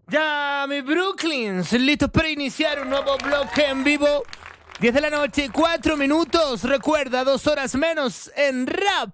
Ya, mi Brooklyns, listos para iniciar un nuevo bloque en vivo. 10 de la noche, 4 minutos. Recuerda, 2 horas menos en rap